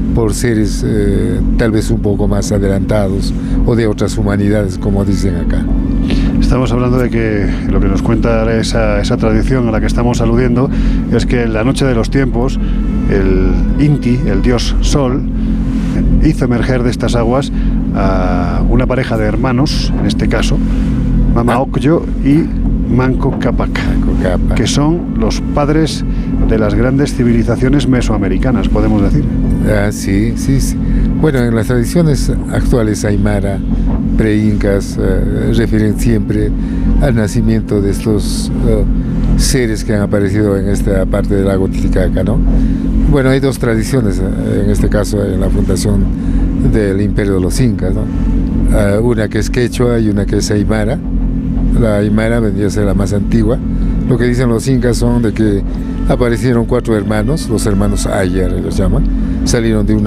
por seres tal vez un poco más adelantados o de otras humanidades, como dicen acá. Estamos hablando de que lo que nos cuenta esa tradición a la que estamos aludiendo es que en la noche de los tiempos el Inti, el dios Sol, hizo emerger de estas aguas a una pareja de hermanos, en este caso Mama Ocllo y Manco Cápac, que son los padres de las grandes civilizaciones mesoamericanas, podemos decir. Sí. Bueno, en las tradiciones actuales aymara, pre-incas, refieren siempre al nacimiento de estos seres que han aparecido en esta parte del lago Titicaca, ¿no? Bueno, hay dos tradiciones, en este caso en la fundación del imperio de los incas, ¿no? Una que es quechua y una que es aymara. La aymara vendría a ser la más antigua. Lo que dicen los incas son de que aparecieron 4 hermanos, los hermanos Ayar los llaman, salieron de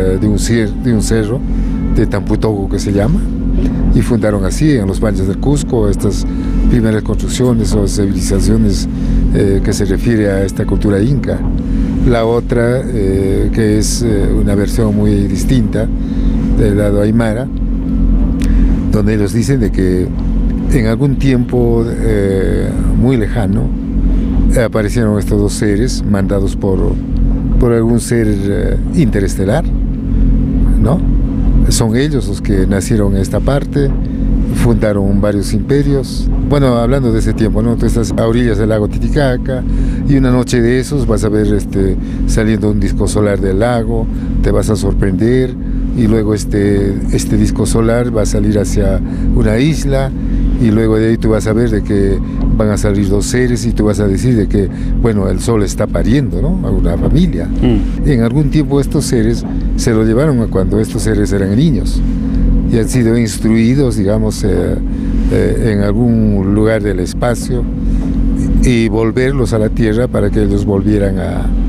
un cerro de Tamputogo que se llama, y fundaron así en los valles del Cusco estas primeras construcciones o civilizaciones que se refiere a esta cultura inca. La otra, que es una versión muy distinta del lado aymara, donde ellos dicen de que en algún tiempo muy lejano aparecieron estos 2 seres mandados por algún ser interestelar, ¿no? Son ellos los que nacieron en esta parte, fundaron varios imperios. Bueno, hablando de ese tiempo, ¿no? Tú estás a orillas del lago Titicaca y una noche de esos vas a ver saliendo un disco solar del lago, te vas a sorprender, y luego este disco solar va a salir hacia una isla, y luego de ahí tú vas a ver de que van a salir 2 seres y tú vas a decir de que, bueno, el sol está pariendo, ¿no?, a una familia. En algún tiempo estos seres se lo llevaron a cuando estos seres eran niños y han sido instruidos, digamos, en algún lugar del espacio, y volverlos a la tierra para que ellos volvieran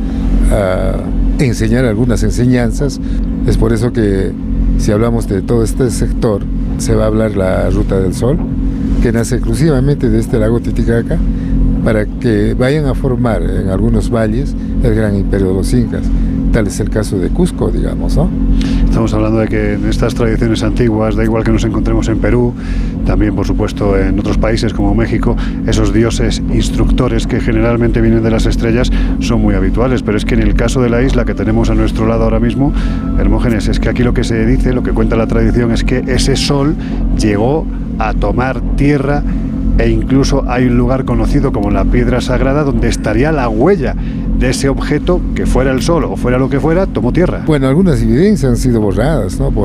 a enseñar algunas enseñanzas. Es por eso que si hablamos de todo este sector, se va a hablar la Ruta del Sol, que nace exclusivamente de este lago Titicaca, para que vayan a formar en algunos valles el gran imperio de los incas. Tal es el caso de Cusco, digamos, ¿no? Estamos hablando de que en estas tradiciones antiguas, da igual que nos encontremos en Perú, también por supuesto en otros países como México, esos dioses instructores que generalmente vienen de las estrellas son muy habituales, pero es que en el caso de la isla que tenemos a nuestro lado ahora mismo, Hermógenes, es que aquí lo que se dice, lo que cuenta la tradición, es que ese sol llegó a tomar tierra, e incluso hay un lugar conocido como la Piedra Sagrada donde estaría la huella de ese objeto, que fuera el sol o fuera lo que fuera, tomó tierra. Bueno, algunas evidencias han sido borradas, ¿no?,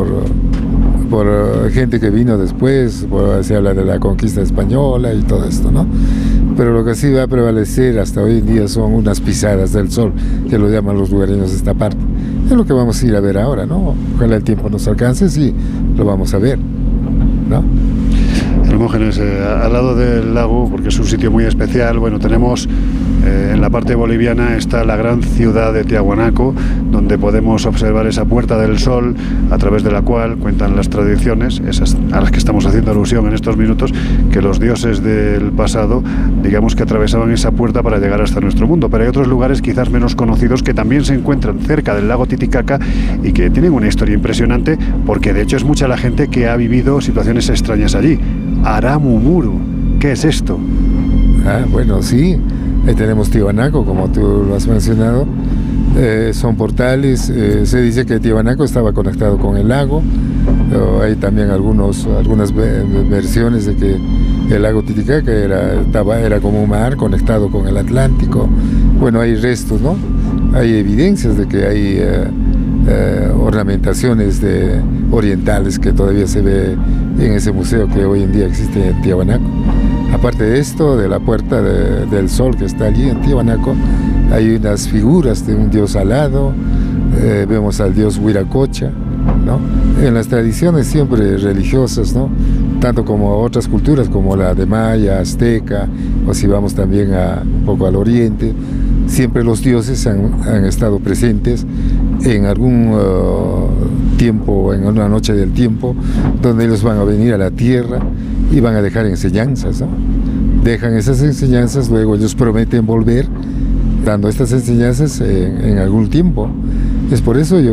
por gente que vino después, se habla de la conquista española y todo esto, ¿no? Pero lo que sí va a prevalecer hasta hoy en día son unas pisadas del sol, que lo llaman los lugareños de esta parte. Es lo que vamos a ir a ver ahora, ¿no? Ojalá el tiempo nos alcance, sí, lo vamos a ver, ¿no? Hermógenes, al lado del lago, porque es un sitio muy especial, bueno, tenemos en la parte boliviana está la gran ciudad de Tiahuanaco, donde podemos observar esa Puerta del Sol, a través de la cual cuentan las tradiciones, esas a las que estamos haciendo alusión en estos minutos, que los dioses del pasado, digamos que atravesaban esa puerta para llegar hasta nuestro mundo. Pero hay otros lugares quizás menos conocidos que también se encuentran cerca del lago Titicaca y que tienen una historia impresionante, porque de hecho es mucha la gente que ha vivido situaciones extrañas allí. Aramumuru, ¿qué es esto? Bueno, sí. Ahí tenemos Tiahuanaco, como tú lo has mencionado. Son portales. Se dice que Tiahuanaco estaba conectado con el lago. Hay también algunas versiones de que el lago Titicaca era como un mar conectado con el Atlántico. Bueno, hay restos, ¿no? Hay evidencias de que hay ornamentaciones orientales que todavía se ve en ese museo que hoy en día existe en Tiahuanaco. Aparte de esto, de la Puerta del Sol que está allí en Tiahuanaco, hay unas figuras de un dios alado, vemos al dios Huiracocha, ¿no? En las tradiciones siempre religiosas, ¿no?, tanto como otras culturas como la de Maya, Azteca, o si vamos también un poco al oriente, siempre los dioses han estado presentes en algún tiempo, en una noche del tiempo, donde ellos van a venir a la tierra y van a dejar enseñanzas, ¿no? Dejan esas enseñanzas, luego ellos prometen volver dando estas enseñanzas en algún tiempo. Es por eso yo